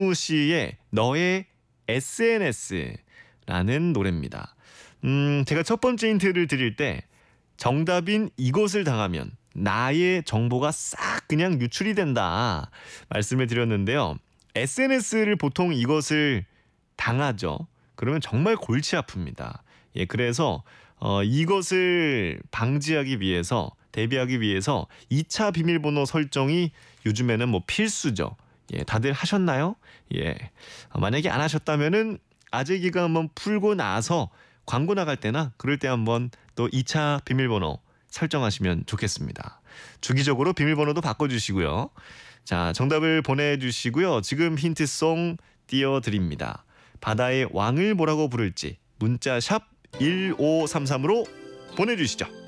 씨의 너의 SNS라는 노래입니다. 제가 첫 번째 힌트를 드릴 때 정답인 이것을 당하면 나의 정보가 싹 그냥 유출이 된다 말씀을 드렸는데요. SNS를 보통 이것을 당하죠. 그러면 정말 골치 아픕니다. 예, 그래서 이것을 방지하기 위해서 대비하기 위해서 2차 비밀번호 설정이 요즘에는 뭐 필수죠. 예, 다들 하셨나요? 예. 만약에 안 하셨다면은 아재 기간 한번 풀고 나서 광고 나갈 때나 그럴 때 한번 또 2차 비밀번호 설정하시면 좋겠습니다. 주기적으로 비밀번호도 바꿔주시고요. 자, 정답을 보내주시고요. 지금 힌트송 띄워드립니다. 바다의 왕을 뭐라고 부를지 문자 샵 1533으로 보내주시죠.